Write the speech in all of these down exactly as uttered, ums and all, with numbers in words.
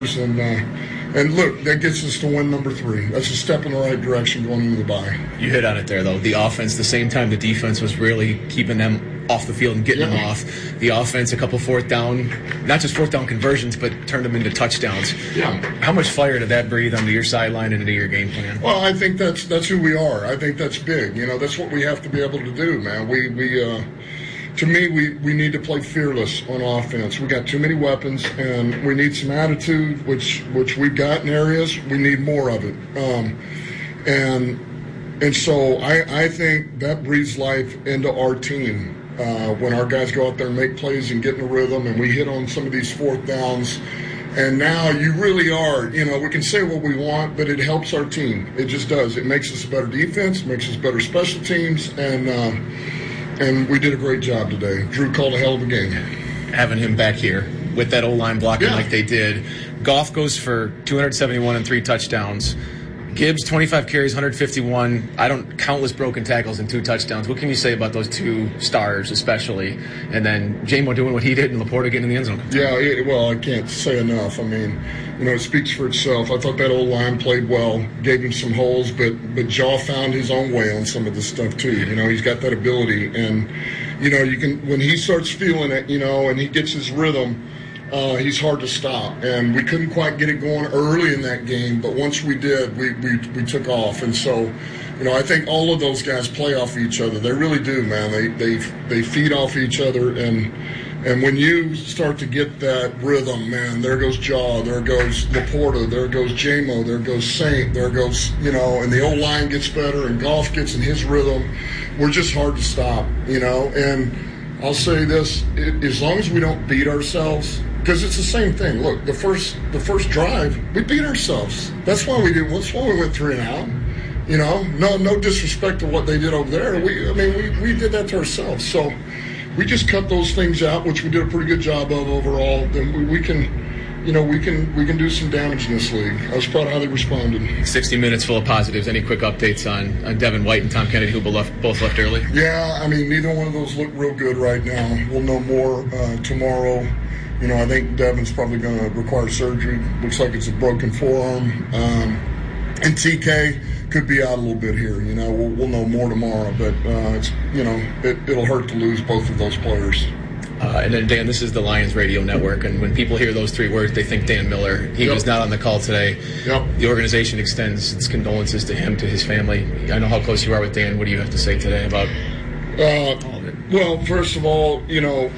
And, uh, and look, that gets us to win number three. That's a step in the right direction going into the bye. You hit on it there, though. The offense, the same time the defense was really keeping them off the field and getting yeah. them off. The offense, a couple fourth down, not just fourth down conversions, but turned them into touchdowns. Yeah. How much fire did that breathe onto your sideline and into your game plan? Well, I think that's that's who we are. I think that's big. You know, that's what we have to be able to do, man. We we. Uh, To me, we, we need to play fearless on offense. We got too many weapons, and we need some attitude, which which we've got in areas. We need more of it. Um, and and so I, I think that breathes life into our team uh, when our guys go out there and make plays and get in a rhythm, and we hit on some of these fourth downs. And now you really are, you know, we can say what we want, but it helps our team. It just does. It makes us a better defense, makes us better special teams, and uh, And we did a great job today. Drew called a hell of a game. Having him back here with that O-line blocking yeah. like they did. Goff goes for two hundred seventy-one and three touchdowns. Gibbs, twenty-five carries, one hundred fifty-one. I don't countless broken tackles and two touchdowns. What can you say about those two stars, especially? And then J-Mo doing what he did and Laporta getting in the end zone. Yeah, it, well, I can't say enough. I mean, you know, it speaks for itself. I thought that old line played well, gave him some holes, but but Jaw found his own way on some of this stuff too. You know, he's got that ability, and you know, you can when he starts feeling it, you know, and he gets his rhythm. Uh, he's hard to stop, and we couldn't quite get it going early in that game, but once we did, we, we, we took off. And so, you know, I think all of those guys play off each other. They really do, man. They they they feed off each other, and and when you start to get that rhythm, man, there goes Jaw, there goes Laporta, there goes J-Mo, there goes Saint, there goes, you know, and the O-line gets better, and Goff gets in his rhythm. We're just hard to stop, you know, and I'll say this, it, as long as we don't beat ourselves, because it's the same thing. Look, the first the first drive, we beat ourselves. That's why we did. That's why we went three and out. You know, no no disrespect to what they did over there. We I mean we, we did that to ourselves. So we just cut those things out, which we did a pretty good job of overall. Then we, we can, you know, we can we can do some damage in this league. I was proud of how they responded. sixty minutes full of positives. Any quick updates on, on Devin White and Tom Kennedy, who both left, both left early? Yeah, I mean neither one of those look real good right now. We'll know more uh, tomorrow. You know, I think Devin's probably going to require surgery. Looks like it's a broken forearm. Um, and T K could be out a little bit here. You know, we'll, we'll know more tomorrow. But, uh, it's you know, it, it'll hurt to lose both of those players. Uh, and then, Dan, this is the Lions Radio Network. And when people hear those three words, they think Dan Miller. He yep. was not on the call today. Yep. The organization extends its condolences to him, to his family. I know how close you are with Dan. What do you have to say today about uh, all of it? Well, first of all, you know,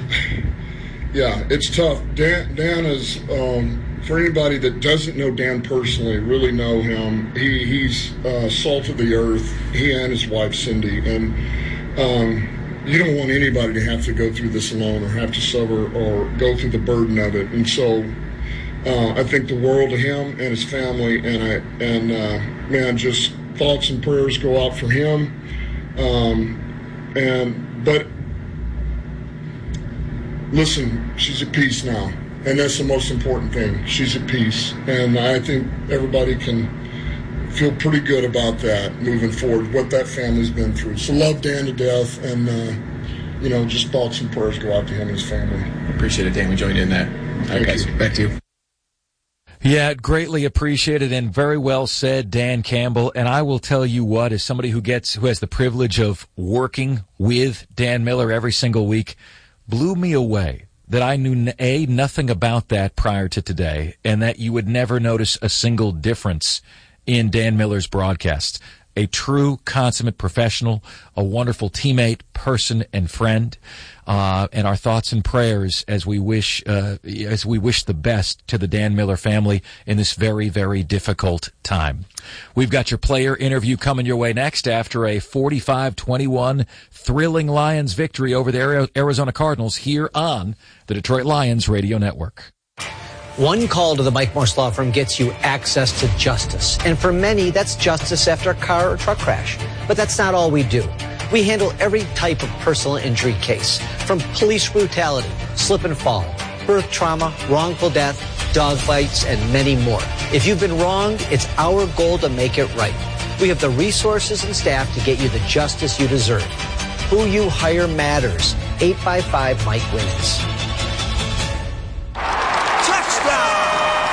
yeah, it's tough. Dan, Dan is, um, for anybody that doesn't know Dan personally, really know him, he, he's uh, salt of the earth, he and his wife, Cindy. And um, you don't want anybody to have to go through this alone or have to suffer or go through the burden of it. And so uh, I think the world of him and his family, and, I, and uh, man, just thoughts and prayers go out for him. Um, and But listen, she's at peace now, and that's the most important thing. She's at peace, and I think everybody can feel pretty good about that moving forward, what that family's been through. So love Dan to death, and, uh, you know, just thoughts and prayers go out to him and his family. Appreciate it, Dan. We joined in that. All right, guys, back to you. Yeah, greatly appreciated and very well said, Dan Campbell. And I will tell you what, as somebody who gets who has the privilege of working with Dan Miller every single week, blew me away that I knew, A, nothing about that prior to today, and that you would never notice a single difference in Dan Miller's broadcast. A true, consummate professional, a wonderful teammate, person, and friend. Uh, and our thoughts and prayers as we wish, uh, as we wish the best to the Dan Miller family in this very, very difficult time. We've got your player interview coming your way next after a forty-five twenty-one thrilling Lions victory over the Arizona Cardinals here on the Detroit Lions Radio Network. One call to the Mike Morse Law Firm gets you access to justice. And for many, that's justice after a car or truck crash. But that's not all we do. We handle every type of personal injury case, from police brutality, slip and fall, birth trauma, wrongful death, dog fights, and many more. If you've been wronged, it's our goal to make it right. We have the resources and staff to get you the justice you deserve. Who you hire matters. eight five five Mike Winans.